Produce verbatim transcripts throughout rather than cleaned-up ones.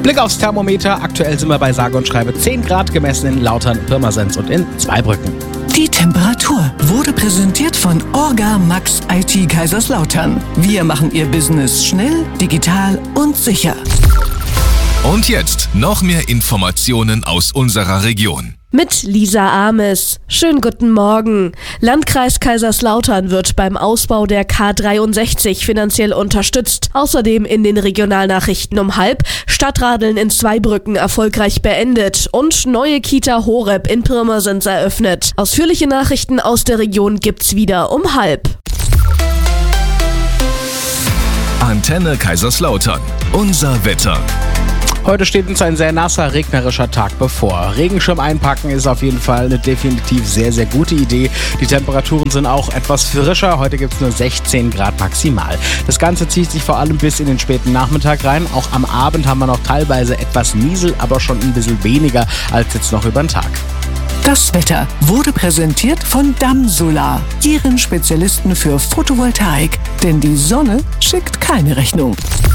Blick aufs Thermometer. Aktuell sind wir bei sage und schreibe zehn Grad, gemessen in Lautern, Pirmasens und in Zweibrücken. Die Temperatur wurde präsentiert von Orga Max I T Kaiserslautern. Wir machen Ihr Business schnell, digital und sicher. Und jetzt noch mehr Informationen aus unserer Region. Mit Lisa Ames. Schönen guten Morgen. Landkreis Kaiserslautern wird beim Ausbau der K dreiundsechzig finanziell unterstützt. Außerdem in den Regionalnachrichten um halb Stadtradeln in Zweibrücken erfolgreich beendet und neue Kita Horeb in Pirmasens eröffnet. Ausführliche Nachrichten aus der Region gibt's wieder um halb. Antenne Kaiserslautern. Unser Wetter. Heute steht uns ein sehr nasser, regnerischer Tag bevor. Regenschirm einpacken ist auf jeden Fall eine definitiv sehr, sehr gute Idee. Die Temperaturen sind auch etwas frischer. Heute gibt es nur sechzehn Grad maximal. Das Ganze zieht sich vor allem bis in den späten Nachmittag rein. Auch am Abend haben wir noch teilweise etwas Niesel, aber schon ein bisschen weniger als jetzt noch über den Tag. Das Wetter wurde präsentiert von Damsolar, Ihren Spezialisten für Photovoltaik. Denn die Sonne schickt keine Rechnung.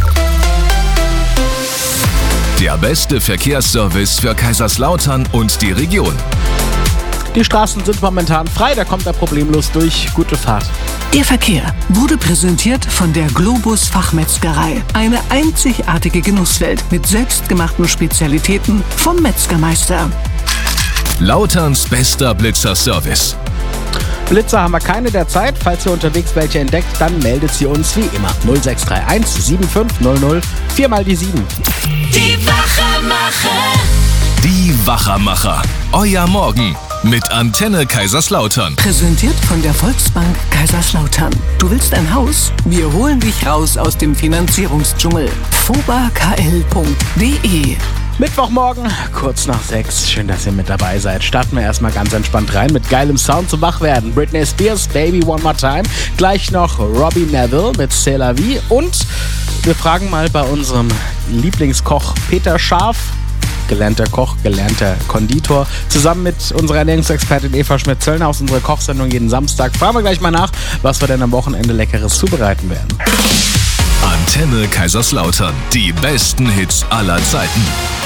Der beste Verkehrsservice für Kaiserslautern und die Region. Die Straßen sind momentan frei, da kommt er problemlos durch. Gute Fahrt. Der Verkehr wurde präsentiert von der Globus Fachmetzgerei. Eine einzigartige Genusswelt mit selbstgemachten Spezialitäten vom Metzgermeister. Lauterns bester Blitzerservice. Blitzer haben wir keine derzeit. Falls ihr unterwegs welche entdeckt, dann meldet sie uns wie immer. null sechs drei eins sieben fünf null null, vier mal die sieben. Die Wachermacher. Die Wachermacher. Euer Morgen mit Antenne Kaiserslautern. Präsentiert von der Volksbank Kaiserslautern. Du willst ein Haus? Wir holen dich raus aus dem Finanzierungsdschungel. foba k l punkt d e Mittwochmorgen, kurz nach sechs. Schön, dass ihr mit dabei seid. Starten wir erstmal ganz entspannt rein mit geilem Sound zum Wachwerden. Britney Spears, Baby One More Time. Gleich noch Robbie Neville mit C'est la vie. Und wir fragen mal bei unserem Lieblingskoch Peter Scharf, gelernter Koch, gelernter Konditor, zusammen mit unserer Ernährungsexpertin Eva Schmidt-Zöllner aus unserer Kochsendung jeden Samstag. Fragen wir gleich mal nach, was wir denn am Wochenende Leckeres zubereiten werden. Antenne Kaiserslautern. Die besten Hits aller Zeiten.